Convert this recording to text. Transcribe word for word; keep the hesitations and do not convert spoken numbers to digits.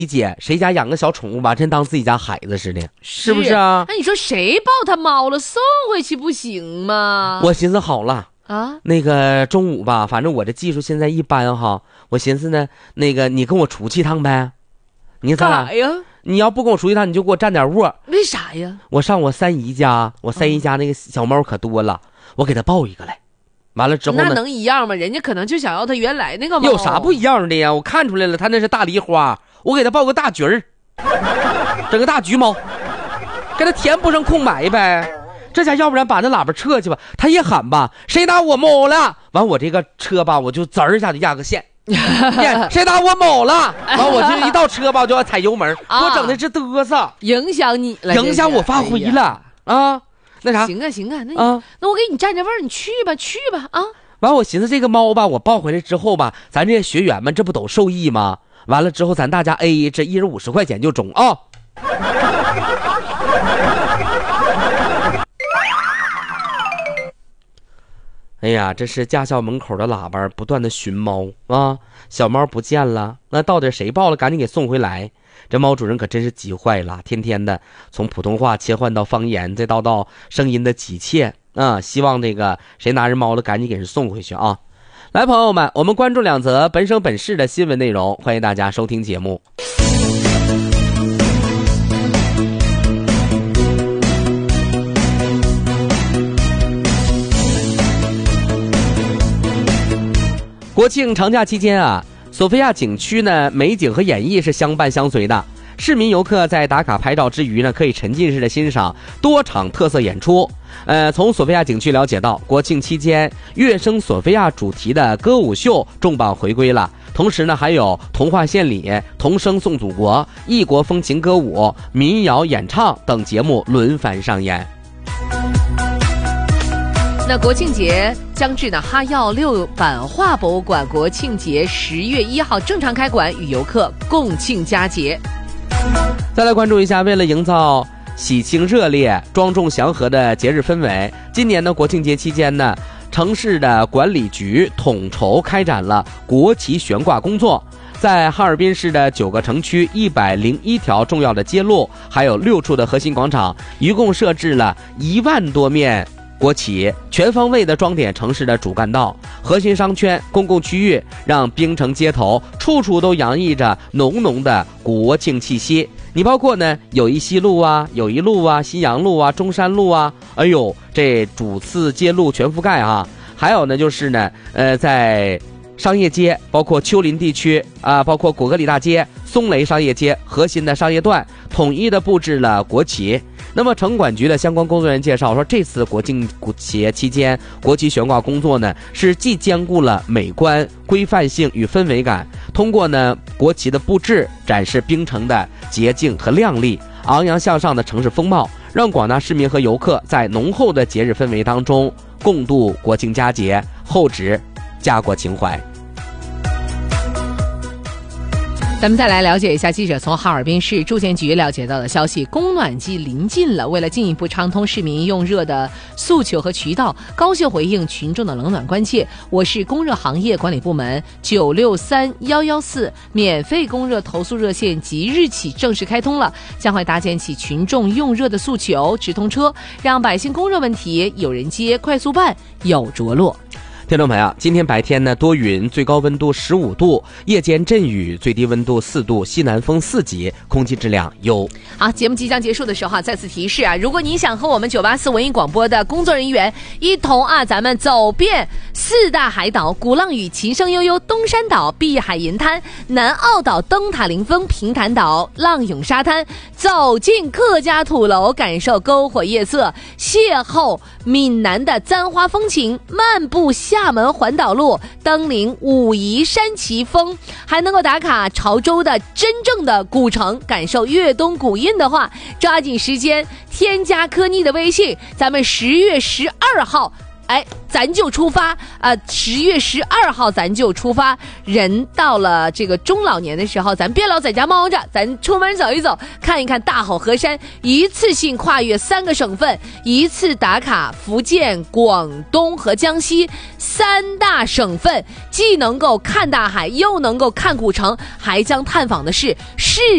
理解谁家养个小宠物吧，真当自己家孩子似的，是不是啊？ 那你说谁抱他猫了送回去不行吗？ 我寻思好了啊， 那个中午吧，反正我这技术现在一般哈，我寻思呢，那个你跟我出去一趟呗。你干啥呀？ 你要不跟我出去一趟，你就给我占点窝。 为啥呀？ 我上我三姨家，我三姨家那个小猫可多了，嗯、我给它抱一个来。完了之后呢？ 那能一样吗？人家可能就想要它原来那个猫。 有啥不一样的呀？我看出来了，它那是大梨花，我给它抱个大橘儿，整个大橘猫，给它填补上空白呗。这家要不然把那喇叭撤去吧，它一喊吧，谁打我猫了？完我这个车吧，我就滋儿一下就压个线。谁打我猫了？完我就一到车吧，我就要踩油门，给我整的是嘚瑟， 影响你了， 影响我发挥了、哎、啊！那啥， 行啊行啊，那啊， 那我给你占着位儿，你去吧去吧啊！ 完我寻思这个猫吧，我抱回来之后吧，咱这些学员们这不都受益吗？完了之后咱大家 A 这一人五十块钱就中啊！哎呀，这是驾校门口的喇叭不断的寻猫啊，小猫不见了，那到底谁抱了？赶紧给送回来。这猫主人可真是急坏了，天天的从普通话切换到方言，再到到声音的急切啊！希望这个谁拿人猫了，赶紧给人送回去啊！来，朋友们，我们关注两则本省本市的新闻内容，欢迎大家收听节目。国庆长假期间啊，索菲亚景区呢美景和演绎是相伴相随的。市民游客在打卡拍照之余呢，可以沉浸式的欣赏多场特色演出。呃，从索菲亚景区了解到，国庆期间乐声索菲亚主题的歌舞秀重磅回归了。同时呢，还有童话献礼、童声颂祖国、异国风情歌舞、民谣演唱等节目轮番上演。 那国庆节将至呢，哈药六版画博物馆国庆节十月一号正常开馆，与游客共庆佳节。 再来关注一下，为了营造喜庆热烈、庄重祥和的节日氛围，今年的国庆节期间呢，城市的管理局统筹开展了国旗悬挂工作。在哈尔滨市的九个城区、一百零一条重要的街路，还有六处的核心广场，一共设置了一万多面国旗，全方位的装点城市的主干道、核心商圈、公共区域，让滨城街头处处都洋溢着浓浓的国庆气息。你包括呢友谊西路啊、友谊路啊、新阳路啊、中山路啊，哎呦，这主次街路全覆盖啊。还有呢就是呢，呃，在商业街，包括丘陵地区啊，包括果戈里大街、松雷商业街核心的商业段，统一的布置了国旗。那么城管局的相关工作人员介绍说，这次国庆节期间国旗悬挂工作呢，是既兼顾了美观、规范性与氛围感，通过呢国旗的布置展示滨城的洁净和亮丽、昂扬向上的城市风貌，让广大市民和游客在浓厚的节日氛围当中共度国庆佳节，厚植家国情怀。 咱们再来了解一下记者从哈尔滨市住建局了解到的消息，供暖季临近了，为了进一步畅通市民用热的诉求和渠道，高效回应群众的冷暖关切，我市供热行业管理部门九六三幺幺四免费供热投诉热线即日起正式开通了，将会搭建起群众用热的诉求直通车，让百姓供热问题有人接、快速办、有着落。 听众朋友，今天白天呢多云，最高温度十五度，夜间阵雨，最低温度四度，西南风四级，空气质量优。 好，节目即将结束的时候啊，再次提示啊，如果你想和我们九八四文艺广播的工作人员一同啊，咱们走遍四大海岛：鼓浪屿、琴声悠悠、东山岛、碧海银滩、南澳岛、灯塔临风、平潭岛、浪涌沙滩，走进客家土楼，感受篝火夜色，邂逅闽南的簪花风情，漫步厦门环岛路，登临武夷山奇峰，还能够打卡潮州的真正的古城，感受粤东古韵的话，抓紧时间添加科妮的微信，咱们十月十二号哎，咱就出发啊！十月十二号咱就出发。人到了这个中老年的时候，咱别老在家猫着，咱出门走一走，看一看大好河山，一次性跨越三个省份，一次打卡福建、广东和江西三大省份，既能够看大海，又能够看古城，还将探访的是世